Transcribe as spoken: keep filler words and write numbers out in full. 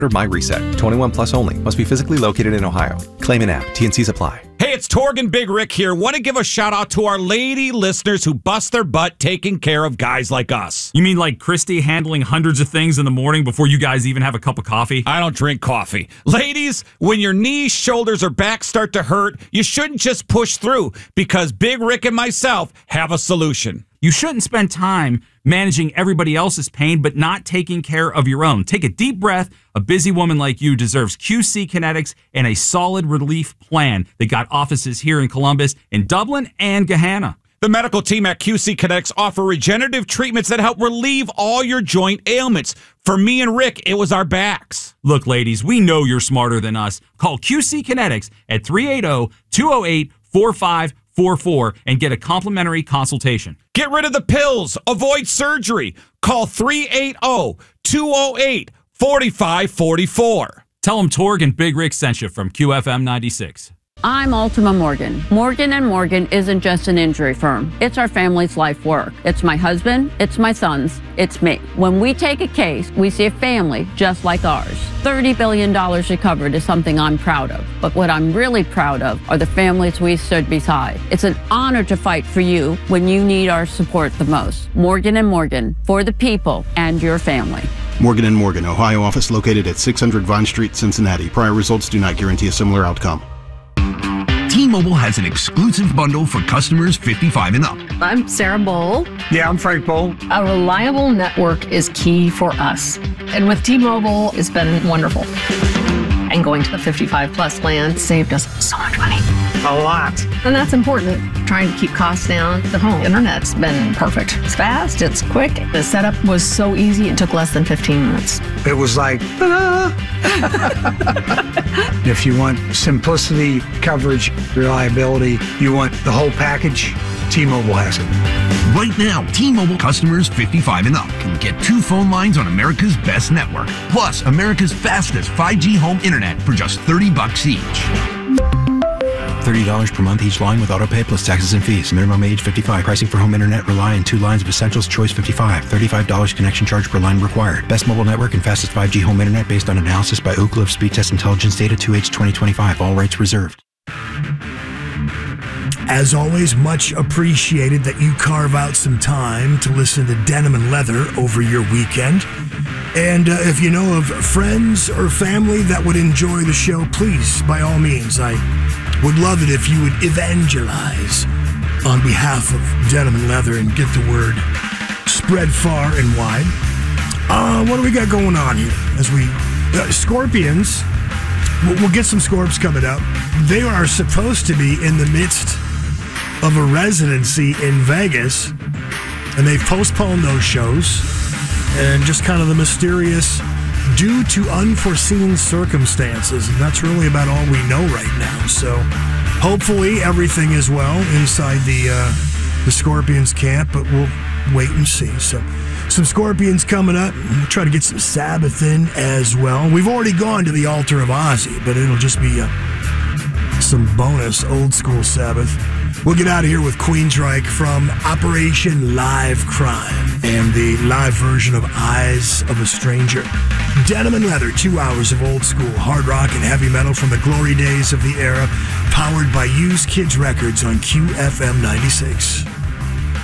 My Reset. twenty-one plus only. Must be physically located in Ohio. Claim an app. T N Cs apply. Hey, it's Torg and Big Rick here. Want to give a shout out to our lady listeners who bust their butt taking care of guys like us. You mean like Christy handling hundreds of things in the morning before you guys even have a cup of coffee? I don't drink coffee. Ladies, when your knees, shoulders, or back start to hurt, you shouldn't just push through, because Big Rick and myself have a solution. You shouldn't spend time managing everybody else's pain, but not taking care of your own. Take a deep breath. A busy woman like you deserves Q C Kinetics and a solid relief plan. They got offices here in Columbus, in Dublin, and Gahanna. The medical team at Q C Kinetics offer regenerative treatments that help relieve all your joint ailments. For me and Rick, it was our backs. Look, ladies, we know you're smarter than us. Call Q C Kinetics at three eight zero, two zero eight, four five four four and get a complimentary consultation. Get rid of the pills. Avoid surgery. Call three eight zero, two zero eight, four five four four. Tell them Torg and Big Rick sent you from Q F M ninety-six. I'm Ultima Morgan. Morgan and Morgan isn't just an injury firm. It's our family's life work. It's my husband, it's my sons, it's me. When we take a case, we see a family just like ours. thirty billion dollars recovered is something I'm proud of. But what I'm really proud of are the families we stood beside. It's an honor to fight for you when you need our support the most. Morgan and Morgan, for the people and your family. Morgan and Morgan, Ohio office located at six hundred Vine Street, Cincinnati. Prior results do not guarantee a similar outcome. T-Mobile has an exclusive bundle for customers fifty-five and up. I'm Sarah Bowl. Yeah, I'm Frank Bowl. A reliable network is key for us. And with T-Mobile, it's been wonderful. And going to the fifty-five plus plan saved us so much money. A lot. And that's important. Trying to keep costs down. The home internet's been perfect. It's fast, it's quick. The setup was so easy, it took less than fifteen minutes. It was like, ta-da! If you want simplicity, coverage, reliability, you want the whole package, T-Mobile has it. Right now, T-Mobile customers fifty-five and up can get two phone lines on America's best network, plus America's fastest five G home internet for just thirty bucks each. thirty dollars per month each line with autopay plus taxes and fees. Minimum age fifty-five. Pricing for home internet rely on two lines of Essentials Choice fifty-five. thirty-five dollars connection charge per line required. Best mobile network and fastest five G home internet based on analysis by Ookla of Speed Test Intelligence data two H twenty twenty-five. All rights reserved. As always, much appreciated that you carve out some time to listen to Denim and Leather over your weekend. And uh, if you know of friends or family that would enjoy the show, please, by all means, I would love it if you would evangelize on behalf of Denim and Leather and get the word spread far and wide. Uh, what do we got going on here? As we uh, Scorpions, we'll, we'll get some Scorps coming up. They are supposed to be in the midst of a residency in Vegas, and they've postponed those shows. And just kind of the mysterious, due to unforeseen circumstances. And that's really about all we know right now. So hopefully everything is well inside the uh, the Scorpions camp, but we'll wait and see. So some Scorpions coming up. We'll try to get some Sabbath in as well. We've already gone to the altar of Ozzy, but it'll just be uh, some bonus old school Sabbath. We'll get out of here with Queensryche from Operation Live Crime and the live version of Eyes of a Stranger. Denim and Leather, two hours of old school hard rock and heavy metal from the glory days of the era, powered by Used Kids Records on Q F M ninety-six.